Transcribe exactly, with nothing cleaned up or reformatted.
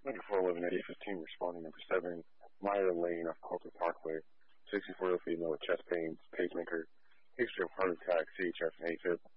ninety-four eleven eighty fifteen, responding number seven, Meyer Lane off Colter Parkway, sixty-four year old female with chest pains, pacemaker, history of heart attack, C H F and AFib.